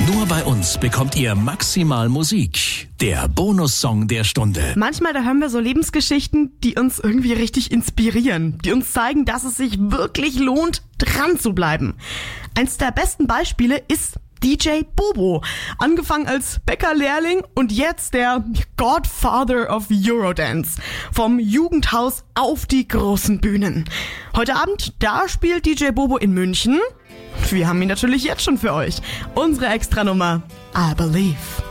Nur bei uns bekommt ihr maximal Musik. Der Bonussong der Stunde. Manchmal, da hören wir so Lebensgeschichten, die uns irgendwie richtig inspirieren. Die uns zeigen, dass es sich wirklich lohnt, dran zu bleiben. Eins der besten Beispiele ist DJ Bobo. Angefangen als Bäckerlehrling und jetzt der Godfather of Eurodance. Vom Jugendhaus auf die großen Bühnen. Heute Abend, da spielt DJ Bobo in München. Wir haben ihn natürlich jetzt schon für euch. Unsere Extranummer, I Believe.